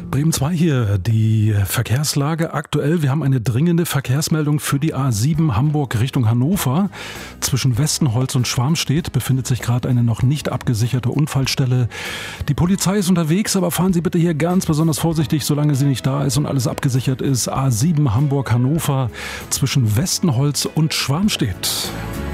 Bremen 2 hier, die Verkehrslage aktuell. Wir haben eine dringende Verkehrsmeldung für die A7 Hamburg Richtung Hannover. Zwischen Westenholz und Schwarmstedt befindet sich gerade eine noch nicht abgesicherte Unfallstelle. Die Polizei ist unterwegs, aber fahren Sie bitte hier ganz besonders vorsichtig, solange sie nicht da ist und alles abgesichert ist. A7 Hamburg Hannover zwischen Westenholz und Schwarmstedt.